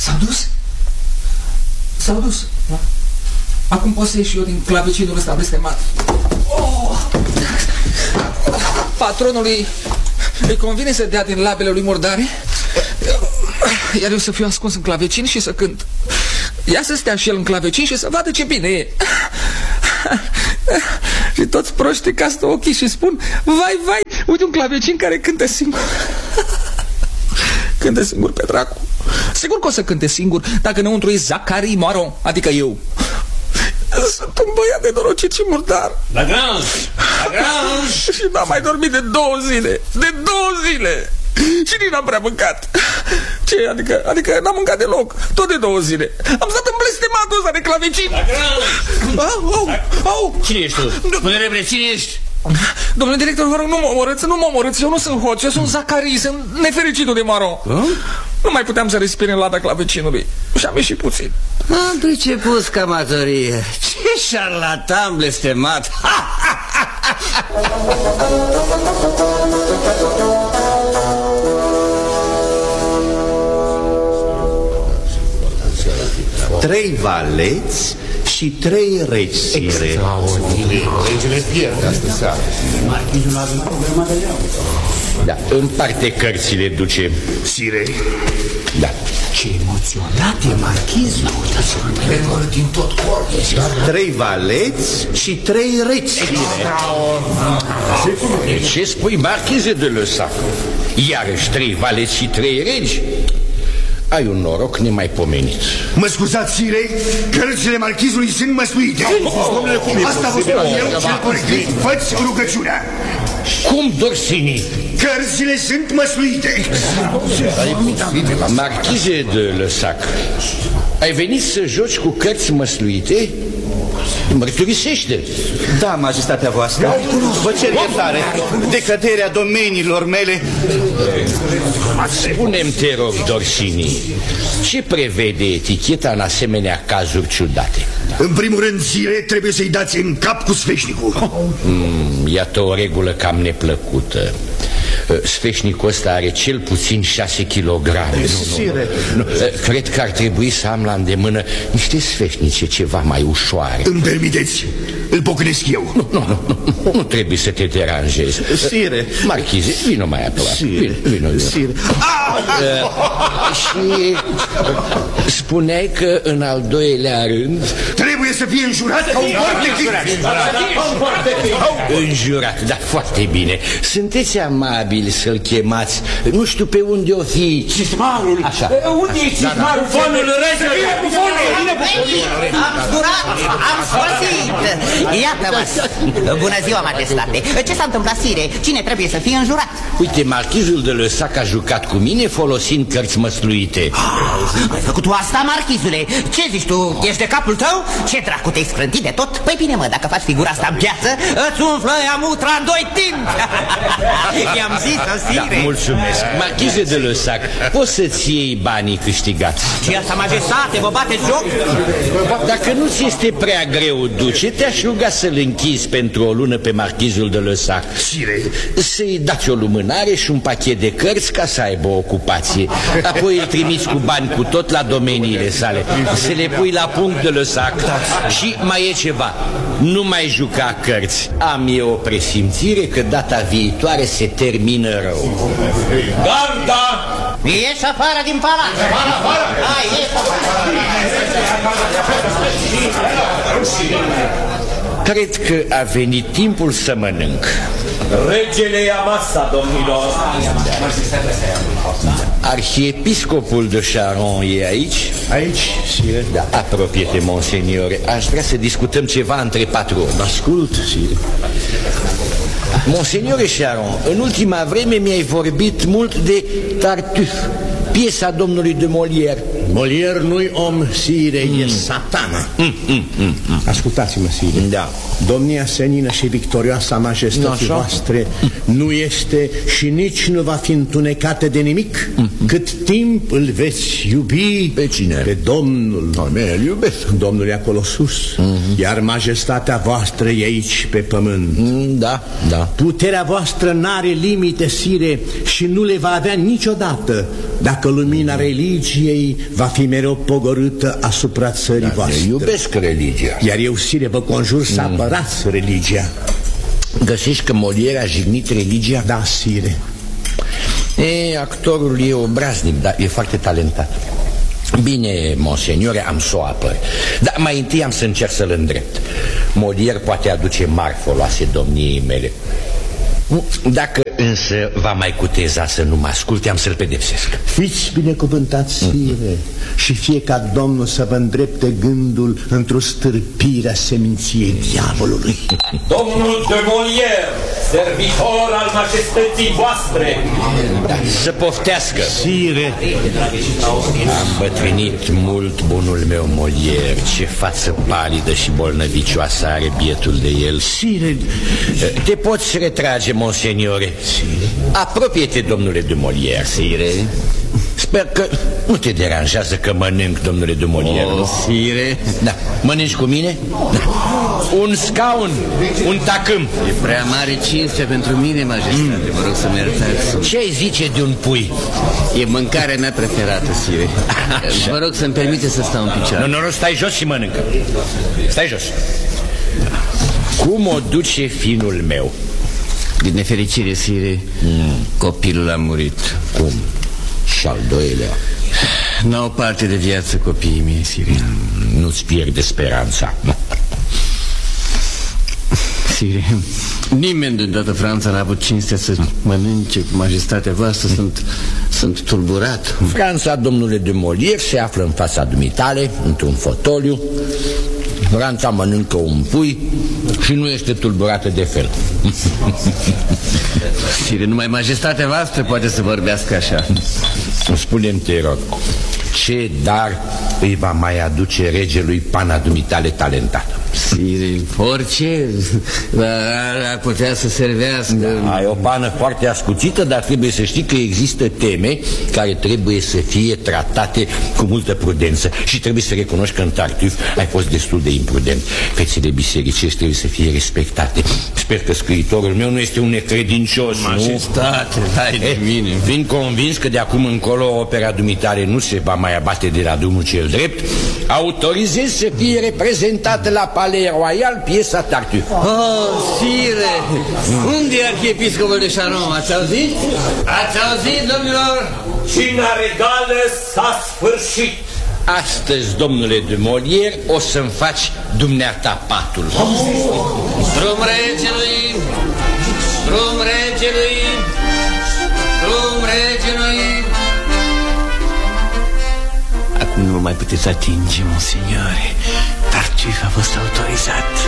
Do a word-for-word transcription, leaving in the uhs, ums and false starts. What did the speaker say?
S-au dus? S-au dus, da? Acum pot să ieși eu din clavecinul ăsta blestemat. Oh! Patronului îi convine să dea din labele lui murdare, iar eu să fiu ascuns în clavecin și să cânt. Ia să stea și el în clavecin și să vadă ce bine e. Și toți proștii castă ochii și spun: vai, vai, uite un clavecin care cântă singur. Cântă singur pe dracu. Sigur că o să cânte singur dacă înăuntru e Zacharie Moiron, adică eu. Sunt un băiat de norocit și murdar. Lagrange! Lagrange! Și n-am mai dormit de două zile. De două zile. Și nici n-am prea mâncat. Ce? Adică, adică n-am mâncat deloc. Tot de două zile. Am stat în blestematul ăsta de clavecin. Lagrange! Au, au, au. Cine ești tu? Spune repede, cine ești? Domnule director, vă rog, nu mă omorâți, nu mă omorâți. Eu nu sunt hoț, eu sunt Zacharie, sunt nefericitul de Moiron. Nu mai puteam să respir în lada clavecinului. Și am ieșit puțin. Am priceput scamatorie. Ce șarlatan blestemat. Trei valeți și trei regi, sire. Regele pierde astă seară. Da, împarte cărțile, duce. Sire. Da. Ce emoționat e marchizul. Din tot corpul. Trei valeți și trei regi, sire. Ce spui, marchize de Lăsac? Iarăși trei valeți și trei regi? Ai un noroc nemaipomenit. Mă scuzați, sire, cărțile marchizului sunt măsluite. Asta vă spun eu, cel corect. Fă-ți rugăciunea. Cum, Dorsini? Cărțile sunt măsluite. Marchize de Lăsac, ai venit să joci cu cărți măsluite? Mărturisește. Da, majestatea voastră. Vă cer iertare de căderea domeniilor mele. Spune-mi, te rog, Dorsini, ce prevede eticheta în asemenea cazuri ciudate? În primul rând, sire, trebuie să-i dați în cap cu sfeșnicul. mm, Iată o regulă cam neplăcută. Sfeșnicul ăsta are cel puțin șase kilograme. Sire. Nu, nu. Cred că ar trebui să am la îndemână niște sfeșnice ceva mai ușoare. Îmi permiteți? Îl pocnesc eu. Nu, nu, nu, nu, nu trebuie să te deranjezi. Sire. Marchize, vino mai aproape. Sire. Vino, vino, vino. Sire. Uh, și spuneai că în al doilea rând trebuie să fie înjurat ca un foarte înjurat, da, foarte bine. Sunteți amabili să-l chemați, nu știu pe unde o fi. Cismarul. Așa. Unde e cismarul? Fonul regelui. Am jurat, am sfârșit. Iată-mă. Bună ziua, majestate. Ce s-a întâmplat, sire? Cine trebuie să fie înjurat? Uite, marchizul de Lăsac a jucat cu mine folosind cărți măsluite. Ai făcut tu asta, marchizule? Ce zici tu? Ești de capul tău? Ce dracu, te-ai scrântit de tot? Păi bine, mă, dacă faci figura asta în piață, îți umflă ea mutra în doi timpi. I-am zis-o, sire. Da, mulțumesc. Marchize de Lăsac, poți să-ți iei banii câștigați. Ce asta, majestate, vă bateți joc? Dacă nu-ți este prea greu, duce, te-aș ruga să-l închizi pentru o lună pe marchizul de Lăsac. Sire. Să-i dați o lumânare și un pachet de cărți ca să aibă o ocupație. Apoi îl trimiți cu bani cu tot la domeniile sale. Să le pui la punct de Lăsac. Și mai e ceva. Nu mai juca cărți. Am eu o presimțire că data viitoare se termină rău. Garda! Ieși afară din palat. Hai, ieși afară. Cred că a venit timpul să mănânc. Regele ia masa, domnilor. Arhiepiscopul de Charon e aici? Aici, sire. Da, apropie-te, monseniore. Aș vrea să discutăm ceva între patroni. Ascult, sire. Monseniore Charon, în ultima vreme mi-ai vorbit mult de Tartuffe, piesa domnului de Molière. Molière nu-i om, sire, mm. e satana. mm, mm, mm, mm. Ascultați-mă, sire. Da. Domnia senină și victorioasa majestății voastre nu este și nici nu va fi întunecată de nimic mm -hmm. cât timp îl veți iubi. Pe cine? Pe Domnul. Doamne, îl iubesc. Domnul e acolo sus, mm -hmm. iar majestatea voastră e aici pe pământ. mm, Da, da. Puterea voastră n-are limite, sire, și nu le va avea niciodată dacă că lumina religiei va fi mereu pogorâtă asupra țării Dar voastre. iubesc religia. Iar eu, sire, vă conjur să Mm. apărați religia. Găsești că Molière a jignit religia? Da, sire. E, actorul e obraznic, dar e foarte talentat. Bine, monseniore, am să o apăr. Dar mai întâi am să încerc să-l îndrept. Molière poate aduce mari foloase domniei mele. Dacă însă va mai cuteza să nu mă asculte, am să-l pedepsesc. Fiți binecuvântați, sire, și fie ca Domnul să vă îndrepte gândul într-o stârpire a seminției diavolului. Domnul de Molière, servitor al majestății voastre. Să poftească. Sire, am bătrânit mult, bunul meu Molière. Ce față palidă și bolnăvicioasă are bietul de el. Sire, te poți retrage, monseniore. Apropie-te, domnule de Molière. Sire. Sper că nu te deranjează că mănânc, domnule de Molière. O, sire. Da, mănânci cu mine? Da. Un scaun, un tacâm. E prea mare cinste pentru mine, majestate, vă rog să mă iertați. Ce ai zice de un pui? E mâncarea mea preferată, sire. Așa. Vă rog să-mi permite să stau în picioare. Nu, nu, nu, stai jos și mănâncă. Stai jos. Cum o duce finul meu? Din nefericire, sire, mm. copilul a murit. Cum? Și al doilea? N-au parte de viață copiii mei, sire. Mm, nu-ți pierde speranța. Sire, nimeni din toată Franța n-a avut cinstea să mănânce cu majestatea voastră. Sunt, sunt tulburat. Franța, domnule de Molière, se află în fața dumitale, într-un fotoliu. Franța mănâncă un pui și nu este tulburată de fel. Sire, numai majestatea voastră poate să vorbească așa. Spune-mi, te rog, ce dar îi va mai aduce regelui pana dumitale talentată? Sire, orice ar putea să servească. Da, ai o pană foarte ascuțită, dar trebuie să știi că există teme care trebuie să fie tratate cu multă prudență. Și trebuie să recunoști că în Tartuf ai fost destul de imprudent. Fețele bisericești trebuie să fie respectate. Sper că scriitorul meu nu este un necredincios. Majestate, dai de mine. Fiind convins că de acum încolo opera dumitale nu se va mai abate de la drumul cel drept, autorizez să fie reprezentată la Palais Royal piesa Tartuf. Oh, sire, unde e arhiepiscopul de Charon? Ați auzit? Ați auzit, domnilor? Cina regală s-a sfârșit. Astăzi, domnule de Molière, o să-mi faci dumneata patul. Drum regelui, drum regelui, drum regelui. Acum nu mă mai puteți atinge, monseigneur. Tartuf a fost autorizat.